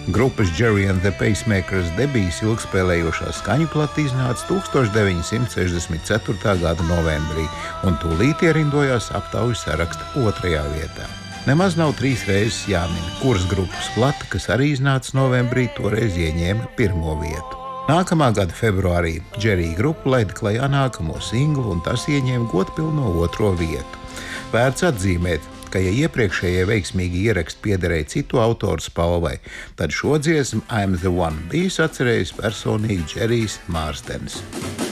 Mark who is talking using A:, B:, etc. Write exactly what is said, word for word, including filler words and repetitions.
A: Grupas Jerry and the Pacemakers debijas ilgspēlējošā skaņu plata iznāca tūkstoš deviņsimt sešdesmit ceturtā gada novembrī un tūlīt ierindojās aptauju saraksta otrajā vietā. Nemaz nav trīs reizes jāmin, kuras grupas plata, kas arī iznāca novembrī, toreiz ieņēma pirmo vietu. Nākamā gada februārī Jerry grupa laida klajā nākamo singlu, un tas ieņēma godpilno otro vietu. Vērts atzīmēt, ka, ja iepriekšējie veiksmīgi ieraksti piederēja citu autoru spalvai, tad šo dziesmu I'm the One bijis atcerējis personīgi Džerijs Mārstens.